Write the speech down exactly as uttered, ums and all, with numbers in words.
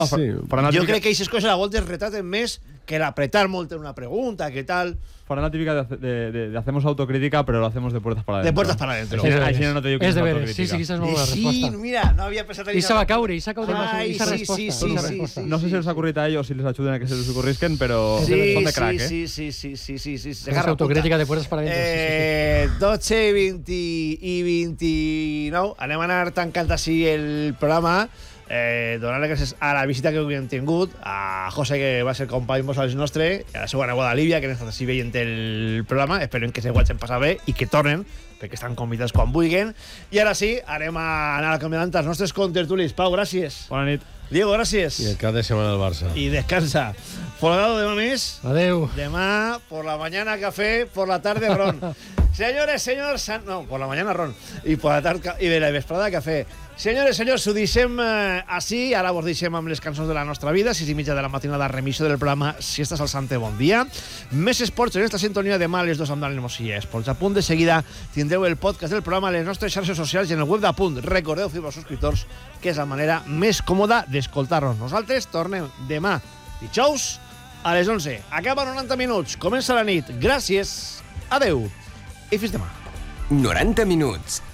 Sí. Jo crec que aquestes coses a voltes retraten més que l'apretar molt en una pregunta, què tal... Farán la típica de, de, de, de hacemos autocrítica, pero lo hacemos de puertas para adentro. De puertas para adentro. Ahí sí no te digo que és es de veres, autocrítica. sí, sí, aquesta és molt bona Sí, resposta. mira, no havia pensat en I se va caure, i s'ha caure Ai, aquesta sí, resposta. sí, sí, Aquesta sí, resposta. sí. No sé si les ha ocurrit a ellos o si les ayuden a que se les ocurrisquen, pero Sí, son de crack, sí, ¿eh? sí, sí, sí, sí, sí, sí, sí. És autocrítica de puertas para adentro. Eh, dotze i vint i vint-i-nou. Anem a anar tancant així el programa. Eh, donar les gràcies a la visita que avui hem tingut, a José, que va ser company vosaltres nostre, a la seva neboda Lívia, que han estat així veient el programa. Esperem que se ho hagin passat bé i que tornen, perquè estan convidats quan vulguin. I ara sí, anem a anar acomiadant els nostres contertulis. Pau, gràcies. Bona nit. Diego, gràcies. I el cap de setmana del Barça. I descansa. Folgado, demà més. Adeu. Demà, por la mañana café, por la tarde ron. Señores, señores, san... no, por la mañana ron. Y por la tarde y de la vesprada café. Senyores, senyors, ho deixem eh, així. Ara vos deixem amb les cançons de la nostra vida. sis i mitja de la matinada, remissió del programa Si estàs al Sante, bon dia. Més esports en esta sintonia. Demà a les dues amb Daniel Mosilla Esports. A punt de seguida tindreu el podcast del programa a les nostres xarxes socials i en el web d'Apunt. Recordeu fer-vos subscriptors, que és la manera més còmoda d'escoltar-nos. Nosaltres tornem demà, dijous, a les onze. Acaba noranta minuts. Comença la nit. Gràcies. Adeu. I fins demà. noranta minuts.